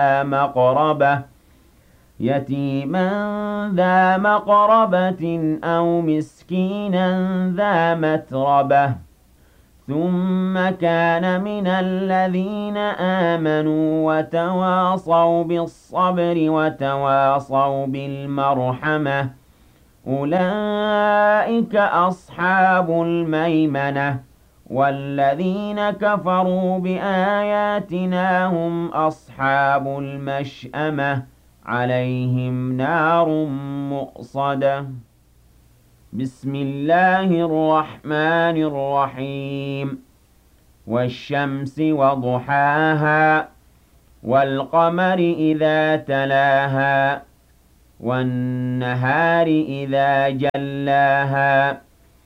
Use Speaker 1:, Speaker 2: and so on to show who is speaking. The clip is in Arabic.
Speaker 1: مقربة يتيما ذا مقربة أو مسكينا ذا متربة ثم كان من الذين آمنوا وتواصوا بالصبر وتواصوا بالمرحمة أولئك أصحاب الميمنة والذين كفروا بآياتنا هم أصحاب المشأمة عليهم نار مؤصدة بسم الله الرحمن الرحيم والشمس وضحاها والقمر إذا تلاها والنهار إذا جلاها